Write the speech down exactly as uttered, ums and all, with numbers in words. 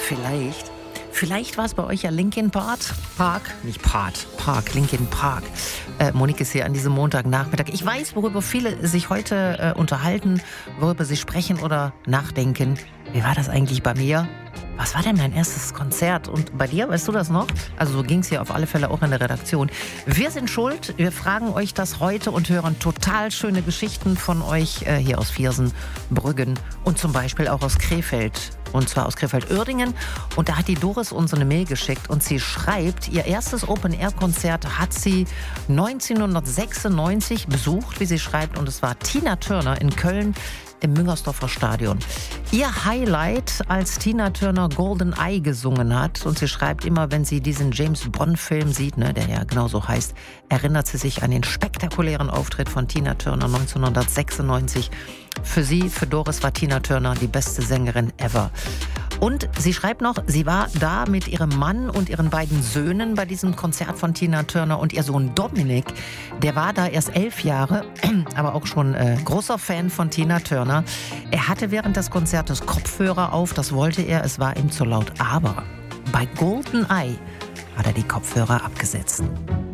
vielleicht, vielleicht war es bei euch ja Linkin Park, Park, nicht Part, Park, Linkin Park. Äh, Monique ist hier an diesem Montagnachmittag. Ich weiß, worüber viele sich heute äh, unterhalten, worüber sie sprechen oder nachdenken. Wie war das eigentlich bei mir? Was war denn mein erstes Konzert? Und bei dir, weißt du das noch? Also so ging es hier auf alle Fälle auch in der Redaktion. Wir sind schuld, wir fragen euch das heute und hören total schöne Geschichten von euch äh, hier aus Viersen, Brüggen und zum Beispiel auch aus Krefeld. Und zwar aus Krefeld-Uerdingen. Und da hat die Doris uns eine Mail geschickt und sie schreibt, ihr erstes Open-Air-Konzert hat sie neunzehnhundertsechsundneunzig besucht, wie sie schreibt. Und es war Tina Turner in Köln im Müngersdorfer Stadion. Ihr Highlight, als Tina Turner Golden Eye gesungen hat. Und sie schreibt immer, wenn sie diesen James-Bond-Film sieht, ne, der ja genauso heißt, erinnert sie sich an den spektakulären Auftritt von Tina Turner neunzehnhundertsechsundneunzig. Für sie, für Doris, war Tina Turner die beste Sängerin ever. Und sie schreibt noch, sie war da mit ihrem Mann und ihren beiden Söhnen bei diesem Konzert von Tina Turner. Und ihr Sohn Dominik, der war da erst elf Jahre, aber auch schon äh, großer Fan von Tina Turner. Er hatte während des Konzertes Kopfhörer auf, das wollte er, es war ihm zu laut. Aber bei Golden Eye hat er die Kopfhörer abgesetzt.